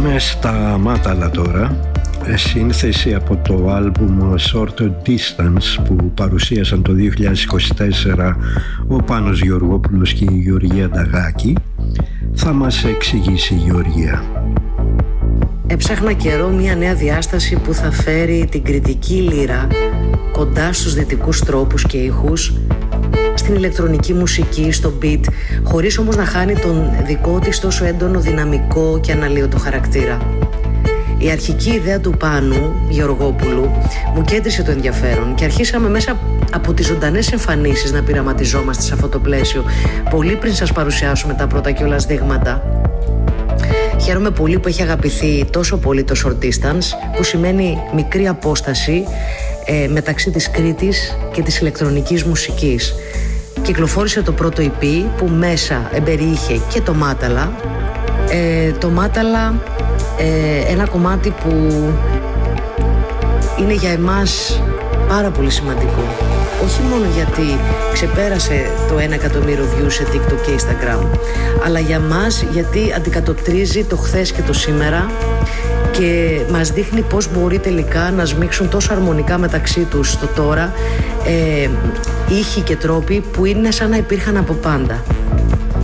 Πάμε στα Μάταλα τώρα. Σύνθεση από το άλμπουμ Short Distance που παρουσίασαν το 2024 ο Πάνος Γεωργόπουλος και η Γεωργία Νταγάκη. Θα μας εξηγήσει η Γεωργία. Έψαχνα καιρό μια νέα διάσταση που θα φέρει την κριτική λύρα κοντά στους δυτικούς τρόπους και ήχους, στην ηλεκτρονική μουσική, στο beat, χωρίς όμως να χάνει τον δικό της τόσο έντονο δυναμικό και αναλύωτο χαρακτήρα. Η αρχική ιδέα του Πάνου Γεωργόπουλου μου κέντρισε το ενδιαφέρον και αρχίσαμε μέσα από τις ζωντανές εμφανίσεις να πειραματιζόμαστε σε αυτό το πλαίσιο, πολύ πριν σας παρουσιάσουμε τα πρώτα κιόλας δείγματα. Χαίρομαι πολύ που έχει αγαπηθεί τόσο πολύ το short distance, που σημαίνει μικρή απόσταση μεταξύ της Κρήτης και της ηλεκτρονικής μουσικής. Κυκλοφόρησε το πρώτο EP που μέσα εμπεριείχε και το Μάταλα. Το Μάταλα, ένα κομμάτι που είναι για εμάς πάρα πολύ σημαντικό. Όχι μόνο γιατί ξεπέρασε το 1 εκατομμύριο views σε TikTok και Instagram, αλλά για μας γιατί αντικατοπτρίζει το χθες και το σήμερα και μας δείχνει πώς μπορεί τελικά να σμίξουν τόσο αρμονικά μεταξύ τους το τώρα ήχοι και τρόποι που είναι σαν να υπήρχαν από πάντα.